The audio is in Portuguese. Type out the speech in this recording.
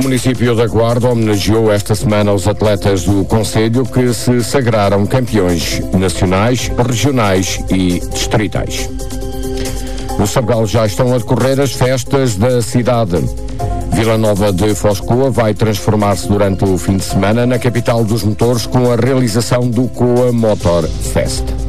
município da Guarda homenageou esta semana os atletas do concelho que se sagraram campeões nacionais, regionais e distritais. No Sabugal já estão a decorrer as festas da cidade. Vila Nova de Foscoa vai transformar-se durante o fim de semana na capital dos motores com a realização do Coa Motor Fest.